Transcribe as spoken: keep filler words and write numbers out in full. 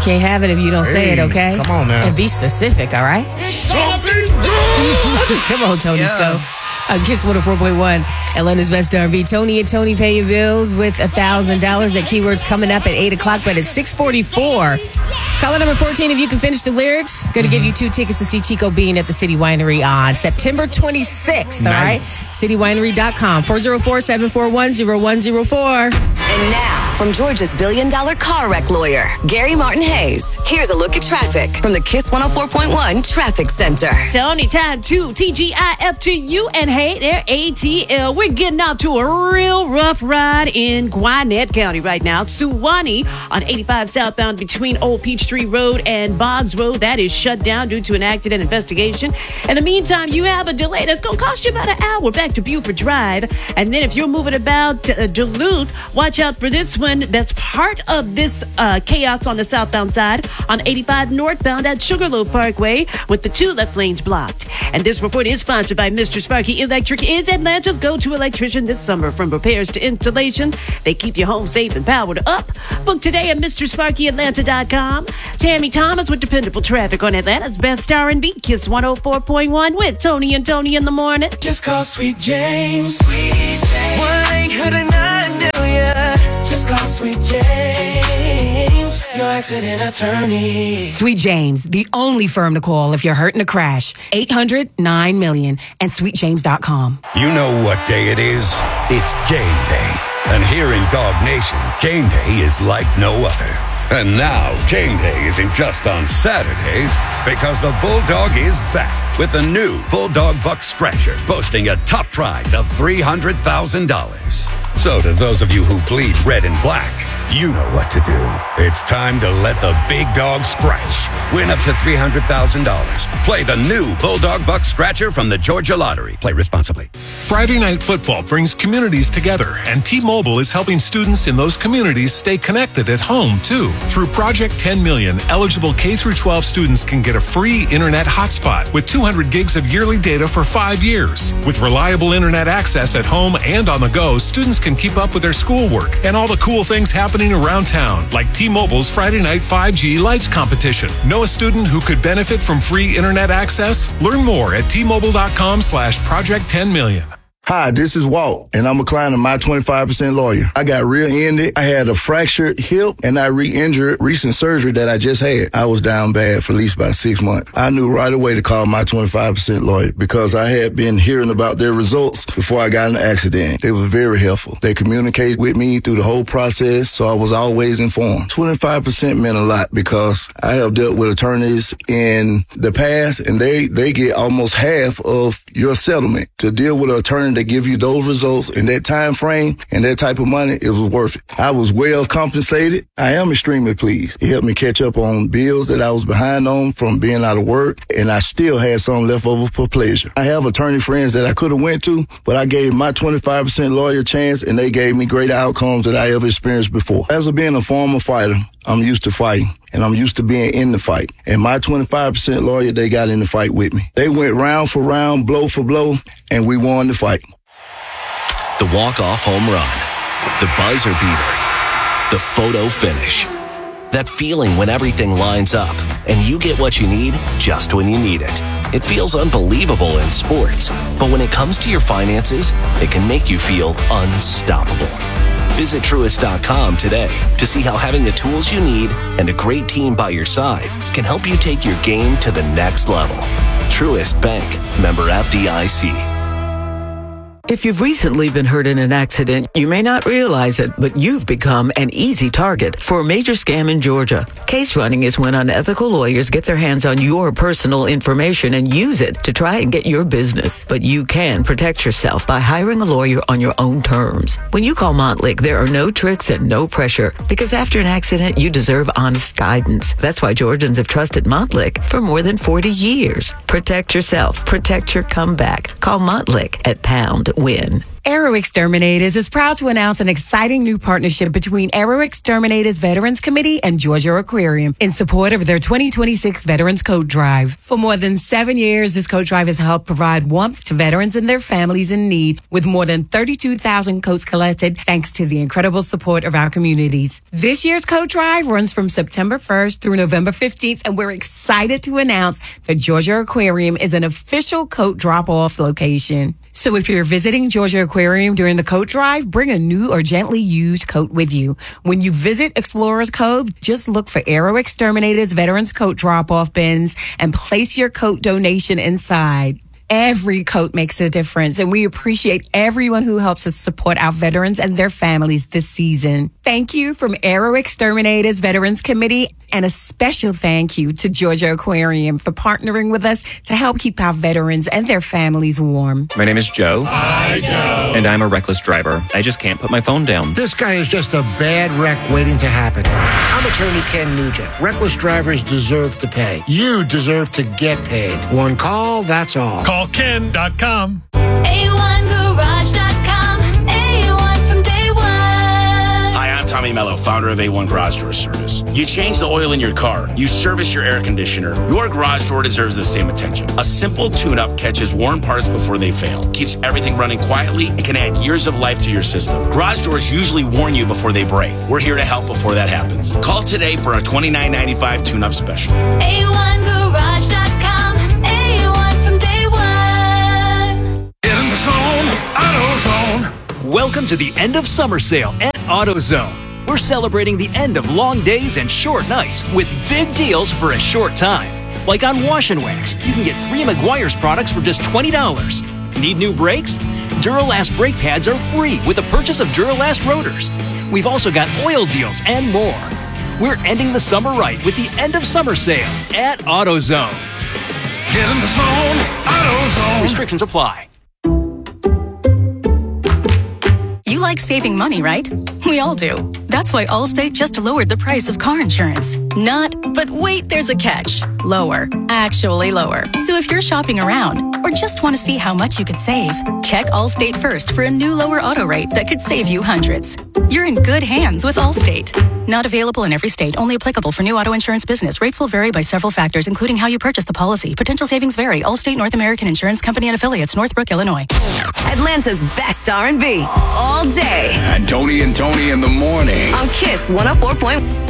can't have it if you don't hey, say it, okay? Come on now. And be specific, all right? Come on, Tony yeah. Sco. Uh, Kiss one oh four point one, Atlanta's best R and B. Tony and Tony pay your bills with one thousand dollars. That keyword's coming up at eight o'clock, but it's six forty-four. Caller number fourteen, if you can finish the lyrics, going to give you two tickets to see Chico Bean at the City Winery on September twenty-sixth, all nice. right? city winery dot com, four oh four, seven four one, oh one oh four. And now, from Georgia's billion-dollar car wreck lawyer, Gary Martin Hayes, here's a look at traffic from the Kiss one oh four point one Traffic Center. Tony, time to T G I F to you, and hey there, A T L. We're getting out to a real rough ride in Gwinnett County right now. Suwannee on eighty-five southbound between Old Peachtree Road and Boggs Road. That is shut down due to an accident investigation. In the meantime, you have a delay that's going to cost you about an hour back to Buford Drive. And then if you're moving about uh, Duluth, watch out for this one. That's part of this uh, chaos on the southbound side on eighty-five northbound at Sugarloaf Parkway with the two left lanes blocked. And this report is sponsored by Mister Sparky Electric. Is Atlanta's go-to electrician this summer. From repairs to installation, they keep your home safe and powered up. Book today at Mister Sparky Atlanta dot com. Tammy Thomas with dependable traffic on Atlanta's best R and B. Kiss one oh four point one with Tony and Tony in the morning. Just call Sweet James. Sweet James. one eight hundred nine million. Just call Sweet James, your accident attorney. Sweet James, the only firm to call if you're hurt in a crash. eight hundred nine million and sweet james dot com. You know what day it is? It's game day. And here in Dog Nation, game day is like no other. And now, game day isn't just on Saturdays, because the Bulldog is back with a new Bulldog Buck Scratcher, boasting a top prize of three hundred thousand dollars. So to those of you who bleed red and black, you know what to do. It's time to let the big dog scratch. Win up to three hundred thousand dollars. Play the new Bulldog Buck Scratcher from the Georgia Lottery. Play responsibly. Friday Night Football brings communities together, and T-Mobile is helping students in those communities stay connected at home, too. Through Project ten million, eligible K through twelve students can get a free internet hotspot with two hundred gigs of yearly data for five years. With reliable internet access at home and on the go, students can keep up with their schoolwork and all the cool things happening around town, like T-Mobile's Friday Night five G Lights competition. Know a student who could benefit from free internet access? Learn more at T Mobile dot com slash project ten million. Hi, this is Walt, and I'm a client of My twenty-five percent Lawyer. I got rear-ended, I had a fractured hip, and I re-injured recent surgery that I just had. I was down bad for at least about six months. I knew right away to call My twenty-five percent Lawyer because I had been hearing about their results before I got in the accident. They were very helpful. They communicated with me through the whole process, so I was always informed. twenty-five percent meant a lot because I have dealt with attorneys in the past, and they, they get almost half of your settlement. To deal with an attorney that give you those results in that time frame and that type of money, it was worth it. I was well compensated. I am extremely pleased. It helped me catch up on bills that I was behind on from being out of work, and I still had some left over for pleasure. I have attorney friends that I could have went to, but I gave My twenty-five percent Lawyer a chance, and they gave me greater outcomes that I ever experienced before. As of being a former fighter, I'm used to fighting, and I'm used to being in the fight. And My twenty-five percent Lawyer, they got in the fight with me. They went round for round, blow for blow, and we won the fight. The walk-off home run, the buzzer beater, the photo finish. That feeling when everything lines up and you get what you need just when you need it. It feels unbelievable in sports, but when it comes to your finances, it can make you feel unstoppable. Visit Truist dot com today to see how having the tools you need and a great team by your side can help you take your game to the next level. Truist Bank, member F D I C. If you've recently been hurt in an accident, you may not realize it, but you've become an easy target for a major scam in Georgia. Case running is when unethical lawyers get their hands on your personal information and use it to try and get your business. But you can protect yourself by hiring a lawyer on your own terms. When you call Montlick, there are no tricks and no pressure, because after an accident, you deserve honest guidance. That's why Georgians have trusted Montlick for more than forty years. Protect yourself. Protect your comeback. Call Montlick at pound win. Aero Exterminators is proud to announce an exciting new partnership between Aero Exterminators Veterans Committee and Georgia Aquarium in support of their twenty twenty-six Veterans Coat Drive. For more than seven years, this coat drive has helped provide warmth to veterans and their families in need, with more than thirty-two thousand coats collected thanks to the incredible support of our communities. This year's coat drive runs from September first through November fifteenth, and we're excited to announce that Georgia Aquarium is an official coat drop-off location. So if you're visiting Georgia Aquarium during the coat drive, bring a new or gently used coat with you. When you visit Explorers Cove, just look for Aero Exterminators Veterans Coat Drop-Off bins and place your coat donation inside. Every coat makes a difference, and we appreciate everyone who helps us support our veterans and their families this season. Thank you from Aero Exterminators Veterans Committee, and a special thank you to Georgia Aquarium for partnering with us to help keep our veterans and their families warm. My name is Joe. Hi, Joe. And I'm a reckless driver. I just can't put my phone down. This guy is just a bad wreck waiting to happen. I'm attorney Ken Nugent. Reckless drivers deserve to pay. You deserve to get paid. One call, that's all. Call Ken dot com. A one garage dot com. A one from day one. Hi, I'm Tommy Mello, founder of A one Garage Door Service. You change the oil in your car. You service your air conditioner. Your garage door deserves the same attention. A simple tune-up catches worn parts before they fail, keeps everything running quietly, and can add years of life to your system. Garage doors usually warn you before they break. We're here to help before that happens. Call today for a twenty-nine ninety-five tune-up special. A one garage dot com. A one from day one. Get in the zone, AutoZone. Welcome to the end of summer sale at AutoZone. We're celebrating the end of long days and short nights with big deals for a short time. Like on Wash and Wax, you can get three Meguiar's products for just twenty dollars. Need new brakes? Duralast brake pads are free with the purchase of Duralast rotors. We've also got oil deals and more. We're ending the summer right with the end of summer sale at AutoZone. Get in the zone, AutoZone. Restrictions apply. You like saving money, right? We all do. That's why Allstate just lowered the price of car insurance. Not, but wait, there's a catch. Lower. Actually lower. So if you're shopping around or just want to see how much you could save, check Allstate first for a new lower auto rate that could save you hundreds. You're in good hands with Allstate. Not available in every state. Only applicable for new auto insurance business. Rates will vary by several factors, including how you purchase the policy. Potential savings vary. Allstate North American Insurance Company and affiliates, Northbrook, Illinois. Atlanta's best R and B all day. And Tony and Tony in the morning. On Kiss one oh four point one.